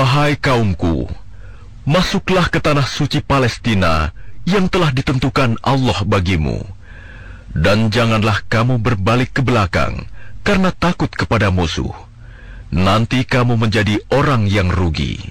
Wahai kaumku, masuklah ke tanah suci Palestina yang telah ditentukan Allah bagimu. Dan janganlah kamu berbalik ke belakang karena takut kepada musuh. Nanti kamu menjadi orang yang rugi.